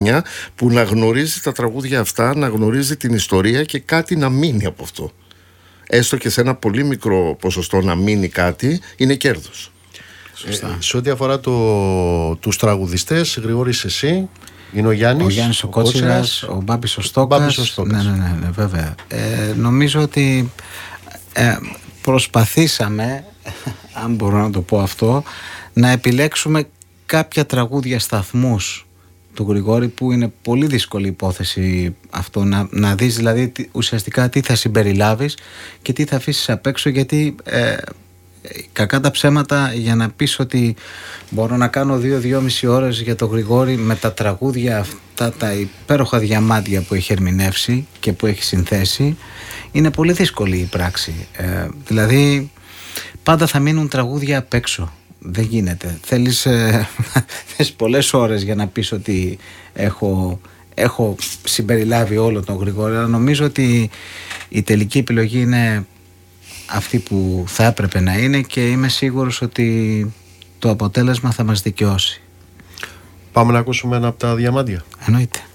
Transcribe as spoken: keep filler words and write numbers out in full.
που να γνωρίζει τα τραγούδια αυτά, να γνωρίζει την ιστορία και κάτι να μείνει από αυτό. Έστω και σε ένα πολύ μικρό ποσοστό να μείνει κάτι, είναι κέρδος. Ε, σε ό,τι αφορά το, τους τραγουδιστές, Γρηγόρης, εσύ, είναι ο Γιάννης, ο Γιάννης ο, ο Κότσιρας, ο Μπάμπης ο Στόκας. Ναι, ναι, ναι, ναι, βέβαια. Ε, νομίζω ότι ε, προσπαθήσαμε, αν μπορώ να το πω αυτό, να επιλέξουμε κάποια τραγούδια σταθμούς του Γρηγόρη, που είναι πολύ δύσκολη υπόθεση αυτό, να, να δεις δηλαδή τι, ουσιαστικά τι θα συμπεριλάβεις και τι θα αφήσεις απ' έξω, γιατί ε, κακά τα ψέματα, για να πεις ότι μπορώ να κάνω δύο-δυόμιση ώρες για το Γρηγόρη με τα τραγούδια αυτά, τα υπέροχα διαμάντια που έχει ερμηνεύσει και που έχει συνθέσει, είναι πολύ δύσκολη η πράξη. Ε, δηλαδή πάντα θα μείνουν τραγούδια απ' έξω. Δεν γίνεται. Θέλεις, ε, θέλεις πολλές ώρες για να πεις ότι έχω, έχω συμπεριλάβει όλο τον Γρηγόρη, αλλά νομίζω ότι η τελική επιλογή είναι αυτή που θα έπρεπε να είναι και είμαι σίγουρος ότι το αποτέλεσμα θα μας δικαιώσει. Πάμε να ακούσουμε ένα από τα διαμάντια. Εννοείται.